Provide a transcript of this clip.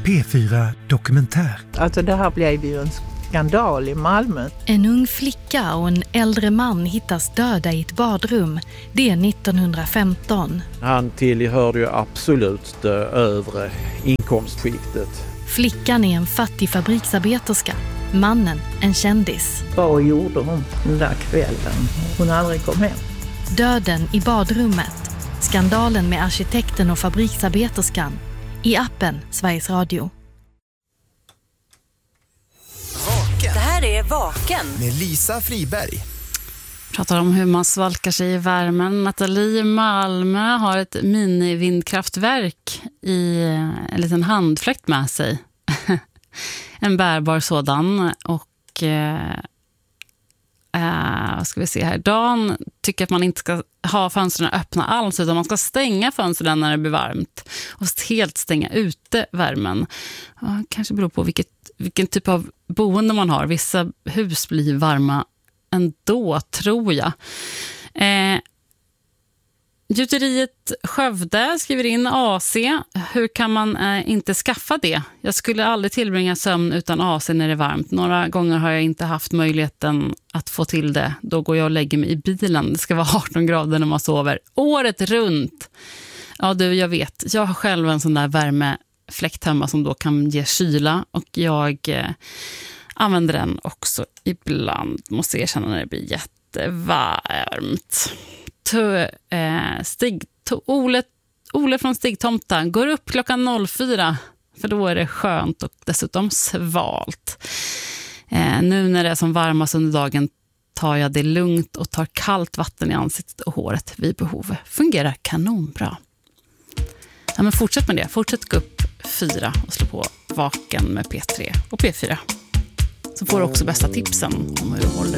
P4 Dokumentär. Alltså det här blev ju en skandal i Malmö. En ung flicka och en äldre man hittas döda i ett badrum. Det är 1915. Han tillhörde ju absolut det övre inkomstskiktet. Flickan är en fattig fabriksarbeterska. Mannen en kändis. Vad gjorde hon den där kvällen? Hon aldrig kom hem. Döden i badrummet. Skandalen med arkitekten och fabriksarbeterskan. I appen Sveriges Radio. Det här är Vaken med Lisa Friberg. Pratar om hur man svalkar sig i värmen. Nathalie i Malmö har ett mini-vindkraftverk i en liten handfläkt med sig. En bärbar sådan. Och vad ska vi se här? Dan tycker att man inte ska ha fönstren öppna alls, utan man ska stänga fönstren när det blir varmt. Och helt stänga ute värmen. Kanske beror på vilken typ av boende man har. Vissa hus blir varma ändå, tror jag. Gjuteriet Skövde skriver in AC. Hur kan man inte skaffa det? Jag skulle aldrig tillbringa sömn utan AC när det är varmt. Några gånger har jag inte haft möjligheten att få till det. Då går jag och lägger mig i bilen. Det ska vara 18 grader när man sover. Året runt. Ja du, jag vet. Jag har själv en sån där värmefläkt hemma som då kan ge kyla. Och jag använder den också ibland. Måste erkänna när det blir jättevarmt. Ole från Stigtomta går upp klockan 04, för då är det skönt och dessutom svalt. Nu när det är som varmast under dagen tar jag det lugnt och tar kallt vatten i ansiktet och håret vid behov. Fungerar kanonbra. Ja, men fortsätt med det. Fortsätt gå upp 4 och slå på Vaken med P3 och P4. Så får du också bästa tipsen om hur du håller